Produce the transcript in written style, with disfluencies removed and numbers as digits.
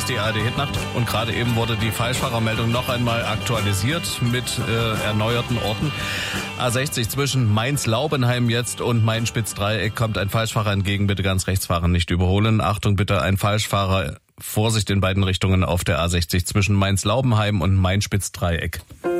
ist die ARD-Hitnacht und gerade eben wurde die Falschfahrermeldung noch einmal aktualisiert mit erneuerten Orten. A60 zwischen Mainz-Laubenheim jetzt und Main-Spitz-Dreieck kommt ein Falschfahrer entgegen. Bitte ganz rechts fahren, nicht überholen. Achtung bitte, ein Falschfahrer. Vorsicht in beiden Richtungen auf der A60 zwischen Mainz-Laubenheim und Main-Spitz-Dreieck.